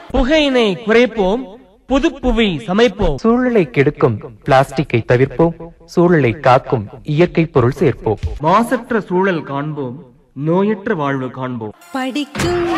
புகையினை குறைப்போம், புதுப்புவி சமைப்போம். சூழலை கெடுக்கும் பிளாஸ்டிக்கை தவிர்ப்போம், சூழலை காக்கும் இயற்கை பொருள் சேர்ப்போம். மாசற்ற சூழல் காண்போம், நோயற்ற வாழ்வு காண்போம். படிக்கும்